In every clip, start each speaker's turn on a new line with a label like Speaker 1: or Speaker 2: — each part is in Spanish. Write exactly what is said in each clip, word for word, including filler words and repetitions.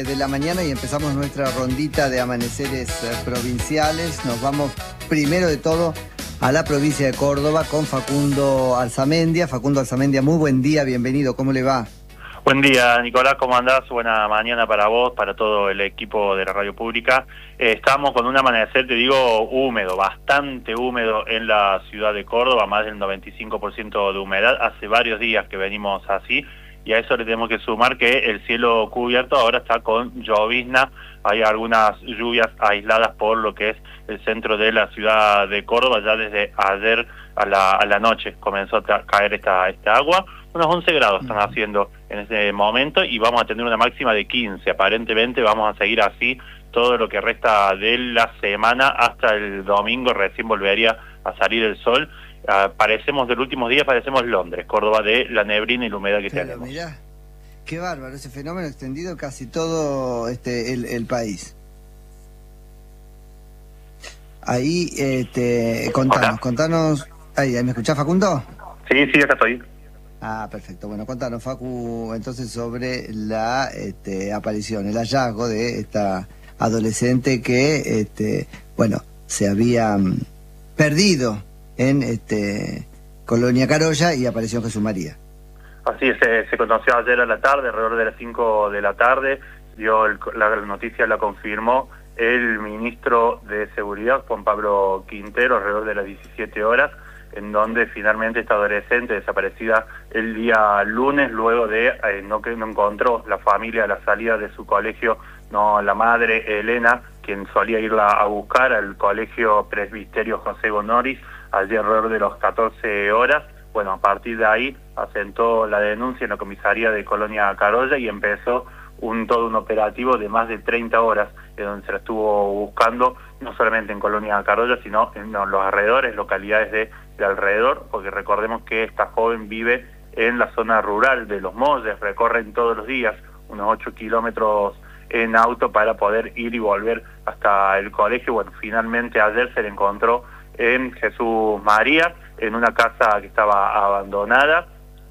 Speaker 1: De la mañana y empezamos nuestra rondita de amaneceres eh, provinciales. Nos vamos primero de todo a la provincia de Córdoba con Facundo Arzamendia. Facundo Arzamendia, muy buen día, bienvenido, ¿cómo le va?
Speaker 2: Buen día, Nicolás, ¿cómo andás? Buena mañana para vos, para todo el equipo de la radio pública. Eh, estamos con un amanecer, te digo, húmedo, bastante húmedo en la ciudad de Córdoba, más del noventa y cinco por ciento de humedad. Hace varios días que venimos así. Y a eso le tenemos que sumar que el cielo cubierto ahora está con llovizna. Hay algunas lluvias aisladas por lo que es el centro de la ciudad de Córdoba. Ya desde ayer a la, a la noche comenzó a caer esta, esta agua. Unos once grados están haciendo en ese momento y vamos a tener una máxima de quince. Aparentemente vamos a seguir así todo lo que resta de la semana hasta el domingo. Recién volvería a salir el sol. Uh, parecemos del último día, parecemos Londres, Córdoba, de la neblina y la humedad que Pero tenemos.
Speaker 1: Mirá, qué bárbaro, ese fenómeno extendido casi todo este el, el país. Ahí, este, contanos, Hola. contanos. Ahí, ¿me escuchás, Facundo?
Speaker 2: Sí, sí, acá estoy.
Speaker 1: Ah, perfecto. Bueno, contanos, Facu, entonces sobre la este, aparición, el hallazgo de esta adolescente que, este, bueno, se había um, perdido en este Colonia Carolla y apareció en Jesús María.
Speaker 2: Así es, se, se conoció ayer a la tarde, alrededor de las cinco de la tarde, dio el, la, la noticia la confirmó el ministro de Seguridad, Juan Pablo Quintero, alrededor de las diecisiete horas, en donde finalmente esta adolescente desaparecida el día lunes, luego de eh, no que no encontró la familia a la salida de su colegio, no la madre Elena, quien solía irla a buscar al colegio Presbiterio José Bonoris, allí alrededor de los catorce horas. Bueno, a partir de ahí asentó la denuncia en la comisaría de Colonia Carolla y empezó un todo un operativo de más de treinta horas, en donde se la estuvo buscando, no solamente en Colonia Carolla, sino en los alrededores, localidades de, de alrededor, porque recordemos que esta joven vive en la zona rural de Los Molles, recorren todos los días unos ocho kilómetros en auto para poder ir y volver hasta el colegio. Bueno, finalmente ayer se le encontró en Jesús María, en una casa que estaba abandonada.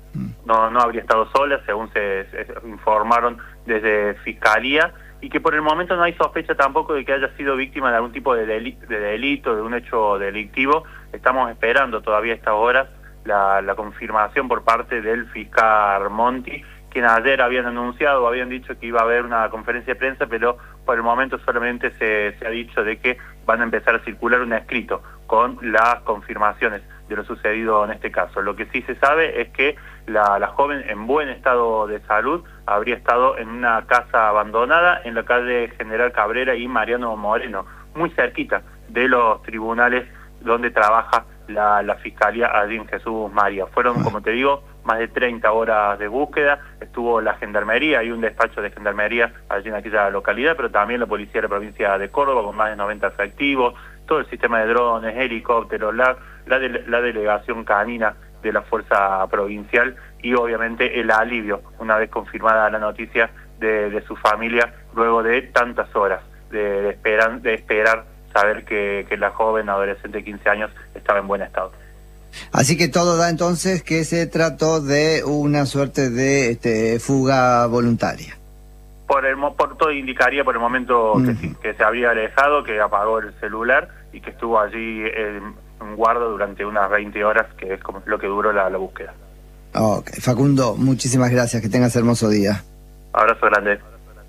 Speaker 2: No no habría estado sola, según se, se informaron desde Fiscalía, y que por el momento no hay sospecha tampoco de que haya sido víctima de algún tipo de delito, de, delito, de un hecho delictivo. Estamos esperando todavía a estas horas la, la confirmación por parte del fiscal Monti, quien ayer habían anunciado, habían dicho que iba a haber una conferencia de prensa, pero por el momento solamente se, se ha dicho de que van a empezar a circular un escrito con las confirmaciones de lo sucedido en este caso. Lo que sí se sabe es que la, la joven en buen estado de salud habría estado en una casa abandonada en la calle General Cabrera y Mariano Moreno, muy cerquita de los tribunales donde trabaja la, la Fiscalía allí en Jesús María. Fueron, como te digo, más de treinta horas de búsqueda. Estuvo la Gendarmería, hay un despacho de Gendarmería allí en aquella localidad, pero también la Policía de la Provincia de Córdoba con más de noventa efectivos, todo el sistema de drones, helicópteros, la, la, de, la delegación canina de la Fuerza Provincial y obviamente el alivio, una vez confirmada la noticia de, de su familia, luego de tantas horas de, de, esperan, de esperar saber que, que la joven adolescente de quince años estaba en buen estado.
Speaker 1: Así que todo da entonces que se trató de una suerte de este, fuga voluntaria.
Speaker 2: Por el por todo indicaría por el momento uh-huh. que, que se había alejado, que apagó el celular y que estuvo allí en, en guarda durante unas veinte horas, que es como lo que duró la, la búsqueda.
Speaker 1: Ok, Facundo, muchísimas gracias, que tengas hermoso día.
Speaker 2: Abrazo grande.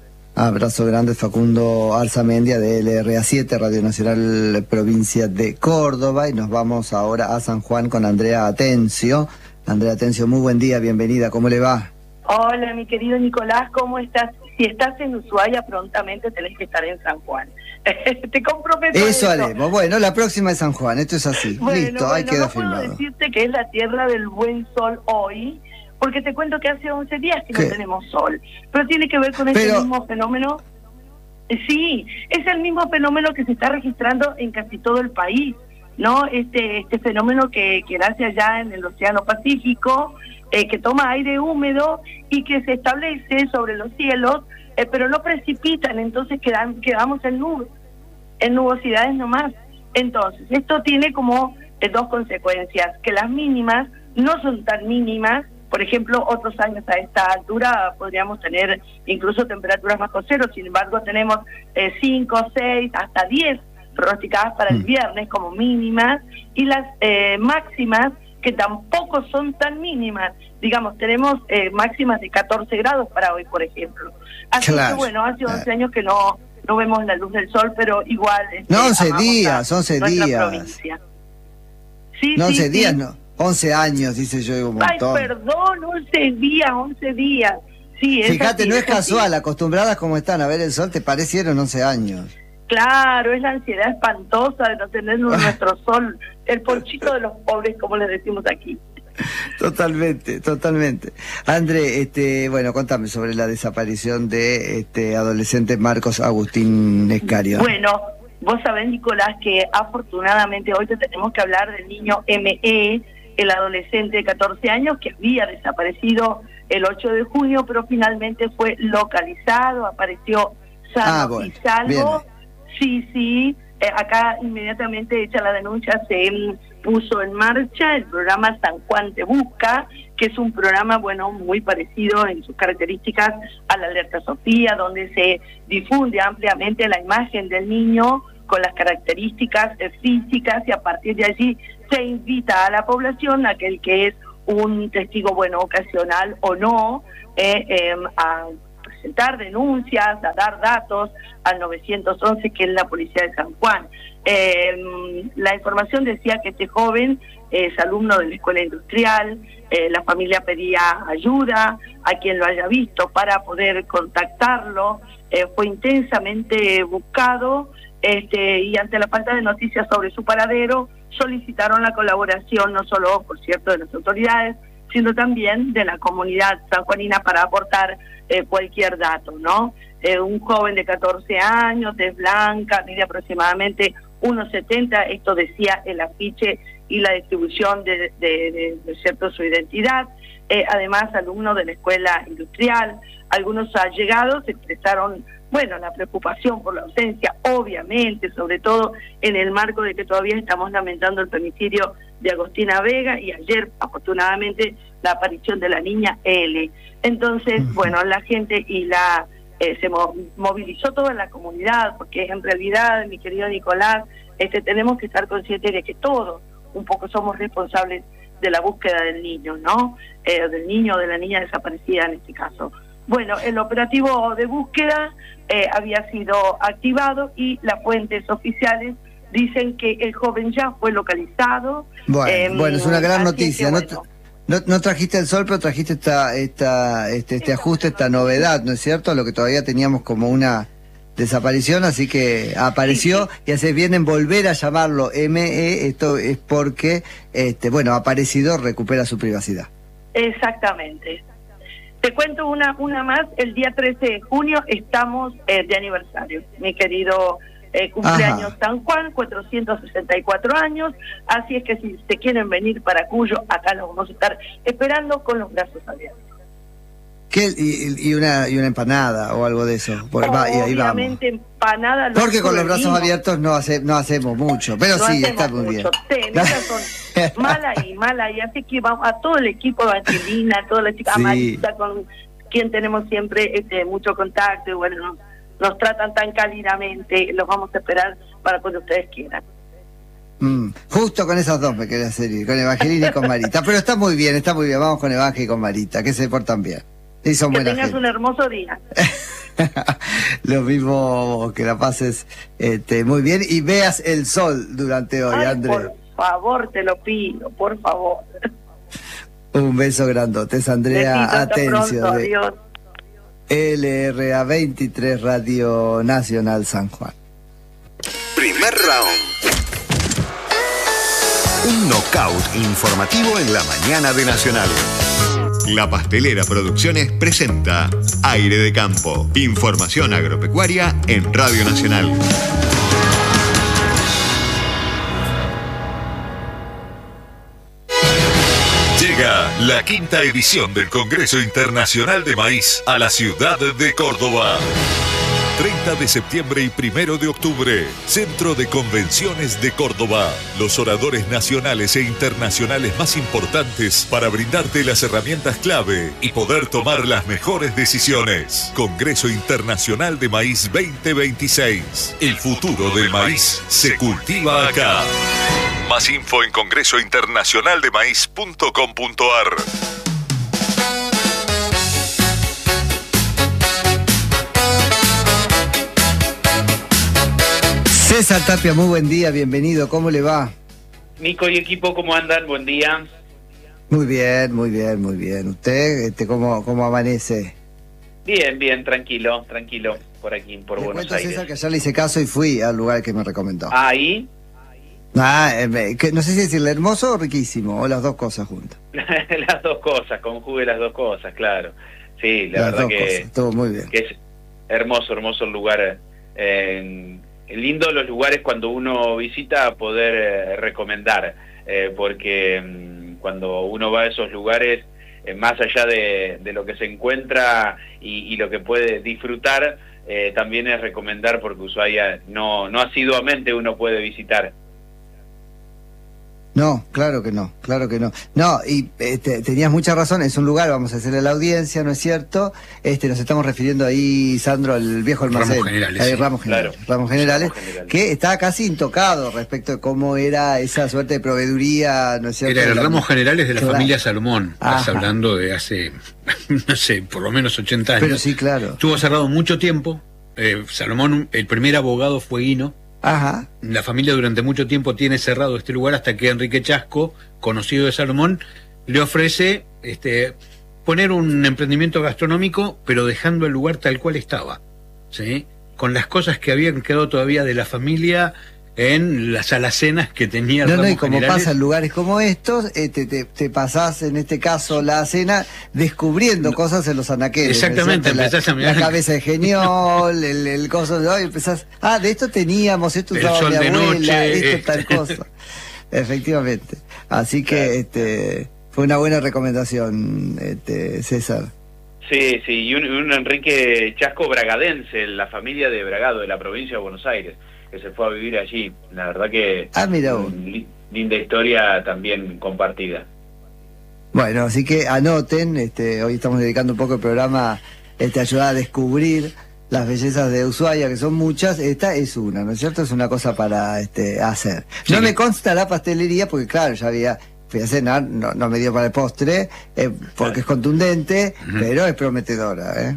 Speaker 1: Abrazo grande, Facundo Arzamendia de L R A siete, Radio Nacional Provincia de Córdoba, y nos vamos ahora a San Juan con Andrea Atencio. Andrea Atencio, muy buen día, bienvenida, ¿cómo le va?
Speaker 3: Hola, mi querido Nicolás, ¿cómo estás? Si estás en Ushuaia, prontamente tenés que estar en San Juan. Te comprometo
Speaker 1: eso.
Speaker 3: Eso
Speaker 1: haremos. Bueno, la próxima es San Juan, esto es así.
Speaker 3: Bueno,
Speaker 1: Listo,
Speaker 3: bueno,
Speaker 1: ahí queda
Speaker 3: no
Speaker 1: firmado.
Speaker 3: puedo decirte que es la tierra del buen sol hoy, porque te cuento que hace once días que
Speaker 1: ¿Qué?
Speaker 3: no tenemos sol. Pero tiene que ver con ese
Speaker 1: Pero...
Speaker 3: mismo fenómeno. Sí, es el mismo fenómeno que se está registrando en casi todo el país, ¿no? Este este fenómeno que, que nace allá en el Océano Pacífico, eh, que toma aire húmedo y que se establece sobre los cielos, eh, pero no precipitan, entonces quedan, quedamos en nubes, en nubosidades nomás. Entonces, esto tiene como eh, dos consecuencias, que las mínimas no son tan mínimas Por ejemplo, otros años a esta altura podríamos tener incluso temperaturas bajo cero, sin embargo tenemos cinco, seis, hasta diez pronosticadas para el viernes como mínimas, y las eh, máximas que tampoco son tan mínimas. Digamos, tenemos eh, máximas de catorce grados para hoy, por ejemplo. Así claro, que bueno, hace once claro. años que no no vemos la luz del sol, pero igual... Este,
Speaker 1: no, once días, once días.
Speaker 3: Sí,
Speaker 1: no,
Speaker 3: sí,
Speaker 1: once
Speaker 3: sí.
Speaker 1: días, no. once años, dice yo, un montón.
Speaker 3: Ay, perdón, once días, once días. Sí,
Speaker 1: fíjate,
Speaker 3: así,
Speaker 1: no es casual,
Speaker 3: así.
Speaker 1: Acostumbradas como están a ver el sol, te parecieron once años.
Speaker 3: Claro, es la ansiedad espantosa de no tener nuestro sol, el ponchito de los pobres, como les decimos aquí.
Speaker 1: Totalmente, totalmente. André, este, bueno, contame sobre la desaparición de este adolescente Marcos Agustín Escario.
Speaker 3: Bueno, vos sabés, Nicolás, que afortunadamente hoy te tenemos que hablar del niño M E, el adolescente de catorce años que había desaparecido el ocho de junio, pero finalmente fue localizado, apareció sano ah, bueno, y salvo. Bien. Sí, sí, eh, acá inmediatamente hecha la denuncia se mm, puso en marcha el programa San Juan Te Busca, que es un programa, bueno, muy parecido en sus características a la Alerta Sofía, donde se difunde ampliamente la imagen del niño con las características eh, físicas, y a partir de allí se invita a la población, aquel que es un testigo, bueno, ocasional o no, eh, eh, a presentar denuncias, a dar datos al nueve once, que es la policía de San Juan. Eh, la información decía que este joven es alumno de la escuela industrial, eh, la familia pedía ayuda a quien lo haya visto para poder contactarlo, eh, fue intensamente buscado, este, y ante la falta de noticias sobre su paradero, solicitaron la colaboración no solo, por cierto, de las autoridades, sino también de la comunidad sanjuanina para aportar eh, cualquier dato, ¿no? Eh, un joven de catorce años, tez blanca, mide aproximadamente uno setenta, esto decía el afiche y la distribución de, de, de, de cierto su identidad, eh, además alumno de la escuela industrial. Algunos allegados expresaron, bueno, la preocupación por la ausencia, obviamente, sobre todo en el marco de que todavía estamos lamentando el femicidio de Agostina Vega y ayer, afortunadamente, la aparición de la niña L. Entonces, uh-huh. bueno, la gente y la eh, se mo- movilizó toda la comunidad, porque en realidad, mi querido Nicolás, este tenemos que estar conscientes de que todos un poco somos responsables de la búsqueda del niño, ¿no? Eh, del niño o de la niña desaparecida en este caso. Bueno, el operativo de búsqueda eh, había sido activado y las fuentes oficiales dicen que el joven ya fue localizado.
Speaker 1: Bueno,
Speaker 3: eh,
Speaker 1: bueno, es una gran noticia.
Speaker 3: Que,
Speaker 1: no,
Speaker 3: bueno,
Speaker 1: no, no trajiste el sol, pero trajiste esta, esta, este, este ajuste, esta novedad, ¿no es cierto? Lo que todavía teníamos como una desaparición, así que apareció, sí, sí. Y haces bien en volver a llamarlo M E, esto es porque, este, bueno, aparecido recupera su privacidad.
Speaker 3: Exactamente. Te cuento una una más, el día trece de junio estamos eh, de aniversario, mi querido eh, cumpleaños Ajá. San Juan, cuatrocientos sesenta y cuatro años, así es que si se quieren venir para Cuyo, acá los vamos a estar esperando con los brazos abiertos.
Speaker 1: ¿Qué? Y, y una y una empanada o algo de eso. Por, va, y ahí
Speaker 3: Obviamente
Speaker 1: vamos.
Speaker 3: Empanada.
Speaker 1: Porque con los brazos abiertos no hace, no hacemos mucho, pero no sí, está muy
Speaker 3: mucho.
Speaker 1: bien.
Speaker 3: Tenés mala y mala y así que vamos a todo el equipo de Angelina, a toda la chica sí. Marita, con quien tenemos siempre este mucho contacto y bueno, nos, nos tratan tan cálidamente, los vamos a esperar para cuando ustedes quieran.
Speaker 1: Mm, justo con esas dos me quería hacer ir, con Evangelina y con Marita, pero está muy bien, está muy bien, vamos con Evangelina y con Marita, que se portan bien. Y son
Speaker 3: que tengas
Speaker 1: gente.
Speaker 3: Un hermoso día.
Speaker 1: Lo mismo, que la pases este, muy bien y veas el sol durante hoy,
Speaker 3: Ay,
Speaker 1: André.
Speaker 3: Por favor, te lo pido, por favor.
Speaker 1: Un beso grandote, es Andrea
Speaker 3: Besito,
Speaker 1: Atencio
Speaker 3: pronto,
Speaker 1: de
Speaker 3: adiós.
Speaker 1: L R A veintitrés Radio Nacional San Juan.
Speaker 4: Primer round. Un knockout informativo en la mañana de Nacional. La Pastelera Producciones presenta Aire de Campo. Información agropecuaria en Radio Nacional. Llega la quinta edición del Congreso Internacional de Maíz a la ciudad de Córdoba.
Speaker 5: treinta de septiembre y primero de octubre, Centro de Convenciones de Córdoba. Los oradores nacionales e internacionales más importantes para brindarte las herramientas clave y poder tomar las mejores decisiones. Congreso Internacional de Maíz veinte veintiséis. El futuro del maíz se cultiva acá. Más info en congreso internacional de maíz punto com punto a r.
Speaker 1: César Tapia, muy buen día, bienvenido, ¿cómo le va?
Speaker 6: Nico y equipo, ¿cómo andan? Buen día.
Speaker 1: Muy bien, muy bien, muy bien. ¿Usted este, cómo, cómo amanece?
Speaker 6: Bien, bien, tranquilo, tranquilo, por aquí, por
Speaker 1: le
Speaker 6: Buenos
Speaker 1: cuento,
Speaker 6: Aires.
Speaker 1: César, que ayer le hice caso y fui al lugar que me recomendó.
Speaker 6: ¿Ahí?
Speaker 1: Ah, eh, que, no sé si decirle hermoso o riquísimo, o las dos cosas juntas.
Speaker 6: Las dos cosas, conjugue las dos cosas, claro. Sí, la
Speaker 1: las
Speaker 6: verdad
Speaker 1: dos
Speaker 6: que,
Speaker 1: cosas, estuvo muy bien.
Speaker 6: que es hermoso, hermoso el lugar. Eh, lindo los lugares cuando uno visita poder eh, recomendar, eh, porque mm, cuando uno va a esos lugares, eh, más allá de, de lo que se encuentra y, y lo que puede disfrutar, eh, también es recomendar, porque Ushuaia no, no asiduamente uno puede visitar.
Speaker 1: No, claro que no, claro que no. No, y este, tenías mucha razón, es un lugar, vamos a hacerle a la audiencia, ¿no es cierto? Este, nos estamos refiriendo ahí, Sandro, al viejo almacén.
Speaker 7: Ramos Generales.
Speaker 1: Ahí,
Speaker 7: Sí.
Speaker 1: Ramos Generales,
Speaker 6: Claro.
Speaker 1: Ramos Generales,
Speaker 6: Ramos Generales.
Speaker 1: que estaba casi intocado respecto de cómo era esa suerte de proveeduría, ¿no es cierto?
Speaker 7: Era el
Speaker 1: La-
Speaker 7: Ramos Generales de la
Speaker 1: Claro.
Speaker 7: familia Salomón. Estás
Speaker 1: Ajá.
Speaker 7: hablando de hace, no sé, por lo menos ochenta años.
Speaker 1: Pero sí, claro.
Speaker 7: Estuvo cerrado mucho tiempo. Eh, Salomón, el primer abogado fueguino.
Speaker 1: Ajá.
Speaker 7: La familia durante mucho tiempo tiene cerrado este lugar hasta que Enrique Chasco, conocido de Salomón, le ofrece este, poner un emprendimiento gastronómico, pero dejando el lugar tal cual estaba, ¿sí? Con las cosas que habían quedado todavía de la familia en las alacenas que tenía
Speaker 1: No, no,
Speaker 7: Ramos
Speaker 1: y como
Speaker 7: Generales.
Speaker 1: pasa en lugares como estos, eh, te, te, te pasás, en este caso, la cena, descubriendo cosas en los anaqueles. ¿no es
Speaker 7: Exactamente,
Speaker 1: cierto?
Speaker 7: empezás
Speaker 1: la,
Speaker 7: a mirar.
Speaker 1: La cabeza de Geniol, el, el coso de hoy, empezás, ah, de esto teníamos, esto
Speaker 7: El
Speaker 1: usaba
Speaker 7: sol
Speaker 1: mi
Speaker 7: de
Speaker 1: abuela,
Speaker 7: noche,
Speaker 1: esto
Speaker 7: eh.
Speaker 1: tal cosa. Efectivamente. Así que
Speaker 6: Claro.
Speaker 1: este fue una buena recomendación, este, César.
Speaker 6: Sí, sí, y un, un Enrique Chasco bragadense, la familia de Bragado, de la provincia de Buenos Aires, que se fue a vivir allí. La verdad que
Speaker 1: Ah, mira vos.
Speaker 6: mm, li- linda historia también compartida.
Speaker 1: Bueno, así que anoten, este, hoy estamos dedicando un poco el programa este, a ayudar a descubrir las bellezas de Ushuaia, que son muchas. Esta es una, ¿no es cierto? Es una cosa para este, hacer.
Speaker 7: Sí.
Speaker 1: No me consta la pastelería, porque claro, ya había, fui a cenar, no, no me dio para el postre, eh, porque es contundente,
Speaker 7: Ujú.
Speaker 1: pero es prometedora, ¿eh?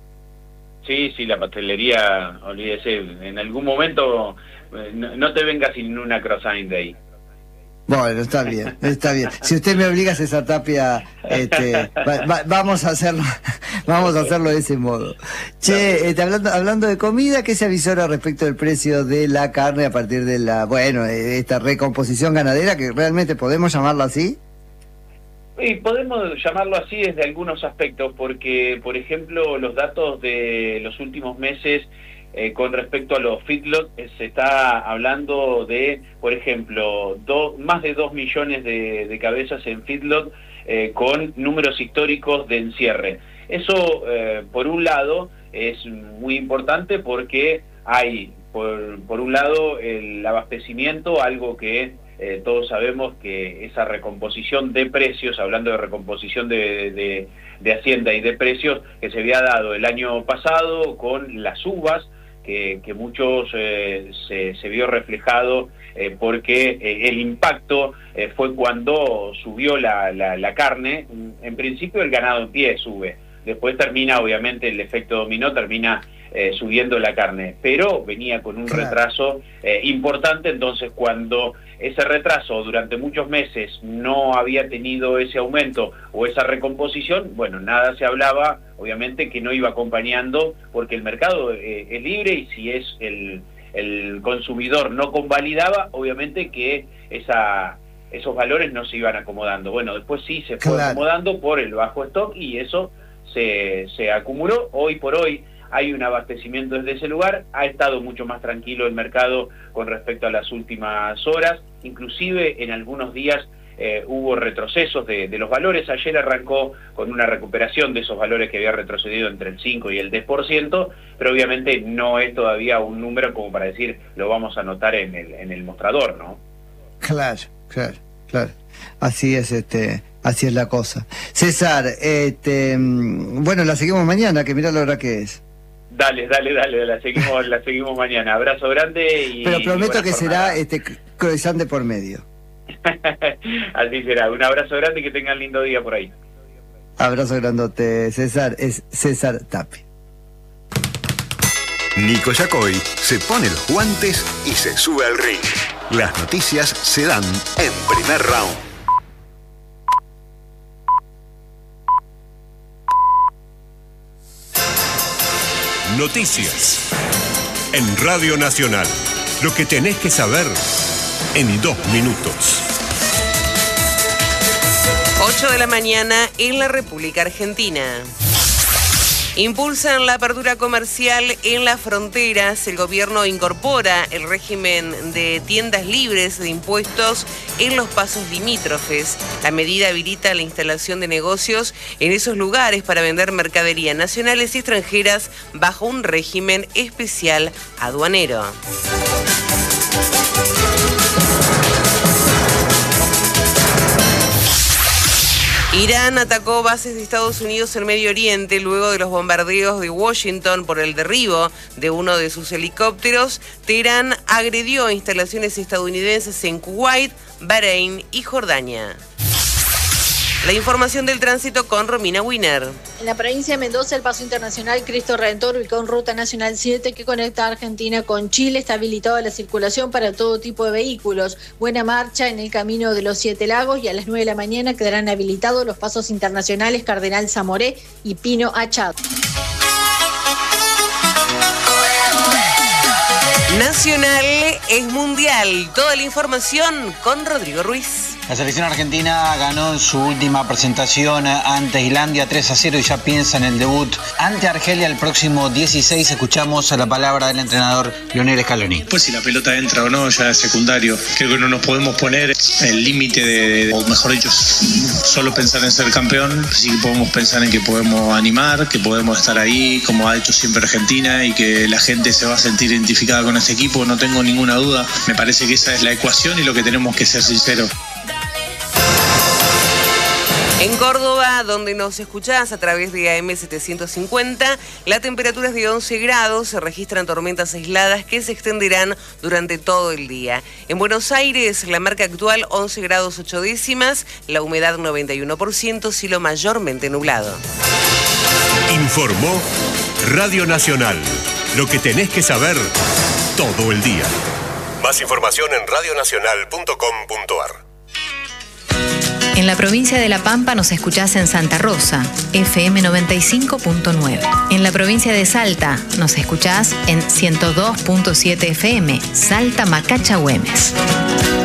Speaker 6: Sí, sí, la pastelería, olvídese, en algún momento eh, no, no te vengas sin una croissant de ahí.
Speaker 1: Bueno, está bien, está bien. Si usted me obliga, César Tapia, este, va- va- vamos a hacerlo, vamos a hacerlo de ese modo. Che, este, hablando, hablando de comida, ¿qué se avisora respecto del precio de la carne a partir de la, bueno, de esta recomposición ganadera, que realmente podemos llamarla así?
Speaker 6: Y podemos llamarlo así desde algunos aspectos, porque, por ejemplo, los datos de los últimos meses eh, con respecto a los feedlot, eh, se está hablando de, por ejemplo, do, más de dos millones de, de cabezas en feedlot eh, con números históricos de encierre. Eso, eh, por un lado, es muy importante porque hay, por, por un lado, el abastecimiento, algo que Eh, todos sabemos que esa recomposición de precios, hablando de recomposición de, de, de Hacienda y de precios, que se había dado el año pasado con las uvas, que, que muchos eh, se, se vio reflejado eh, porque eh, el impacto eh, fue cuando subió la, la, la carne. En principio el ganado en pie sube, después termina, obviamente, el efecto dominó, termina eh, subiendo la carne, pero venía con un
Speaker 1: Claro.
Speaker 6: retraso eh, importante. Entonces, cuando ese retraso durante muchos meses no había tenido ese aumento o esa recomposición, bueno, nada se hablaba, obviamente, que no iba acompañando, porque el mercado eh, es libre, y si es el, el consumidor no convalidaba, obviamente que esa esos valores no se iban acomodando. Bueno, después sí se fue
Speaker 1: Claro.
Speaker 6: acomodando por el bajo stock, y eso se, se acumuló. Hoy por hoy hay un abastecimiento desde ese lugar, ha estado mucho más tranquilo el mercado con respecto a las últimas horas, inclusive en algunos días eh, hubo retrocesos de, de los valores. Ayer arrancó con una recuperación de esos valores que había retrocedido entre el cinco y el diez por ciento, pero obviamente no es todavía un número como para decir lo vamos a notar en el, en el mostrador, ¿no?
Speaker 1: Claro, claro, claro. Así es, este, así es la cosa. César, este, bueno, la seguimos mañana, que mira la hora que es.
Speaker 6: Dale, dale, dale, la seguimos, la seguimos mañana. Abrazo grande y...
Speaker 1: Pero prometo
Speaker 6: y
Speaker 1: que
Speaker 6: jornada.
Speaker 1: será este croissant de por medio.
Speaker 6: Así será. Un abrazo grande y que tengan lindo día por ahí.
Speaker 1: Abrazo grandote, César. Es César Tapia.
Speaker 4: Nico Yacoy se pone los guantes y se sube al ring. Las noticias se dan en primer round.
Speaker 8: Noticias en Radio Nacional. Lo que tenés que saber en dos minutos.
Speaker 9: ocho de la mañana en la República Argentina. Impulsan la apertura comercial en las fronteras. El gobierno incorpora el régimen de tiendas libres de impuestos en los pasos limítrofes. La medida habilita la instalación de negocios en esos lugares para vender mercadería nacionales y extranjeras bajo un régimen especial aduanero. Irán atacó bases de Estados Unidos en Medio Oriente luego de los bombardeos de Washington por el derribo de uno de sus helicópteros. Teherán agredió instalaciones estadounidenses en Kuwait, Bahrein y Jordania. La información del tránsito con Romina Wiener.
Speaker 10: En la provincia de Mendoza, el paso internacional Cristo Redentor, ubicado en Ruta Nacional siete, que conecta a Argentina con Chile, está habilitada la circulación para todo tipo de vehículos. Buena marcha en el camino de los Siete Lagos y a las nueve de la mañana quedarán habilitados los pasos internacionales Cardenal Zamoré y Pino Achado.
Speaker 9: Nacional es mundial. Toda la información con Rodrigo Ruiz.
Speaker 11: La selección argentina ganó en su última presentación ante Islandia tres a cero y ya piensa en el debut ante Argelia el próximo dieciséis. Escuchamos la palabra del entrenador Lionel Scaloni.
Speaker 12: Pues si la pelota entra o no ya es secundario. Creo que no nos podemos poner el límite de, de, o mejor dicho, solo pensar en ser campeón. Sí que podemos pensar en que podemos animar, que podemos estar ahí como ha hecho siempre Argentina y que la gente se va a sentir identificada con este equipo. No tengo ninguna duda. Me parece que esa es la ecuación y lo que tenemos que ser sinceros.
Speaker 9: En Córdoba, donde nos escuchás a través de A M setecientos cincuenta, la temperatura es de once grados, se registran tormentas aisladas que se extenderán durante todo el día. En Buenos Aires, la marca actual once grados ocho décimas, la humedad noventa y uno por ciento, cielo mayormente nublado.
Speaker 8: Informó Radio Nacional. Lo que tenés que saber todo el día. Más información en radio nacional punto com punto a r.
Speaker 13: En la provincia de La Pampa nos escuchás en Santa Rosa, F M noventa y cinco punto nueve. En la provincia de Salta nos escuchás en ciento dos punto siete F M, Salta Macacha Güemes.